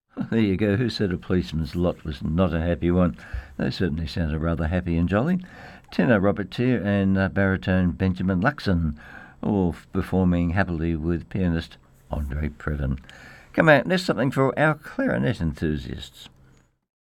There you go. Who said a policeman's lot was not a happy one? They certainly sounded rather happy and jolly. Tenor Robert Tear and baritone Benjamin Luxon, all performing happily with pianist Andre Previn. Come out, there's something for our clarinet enthusiasts.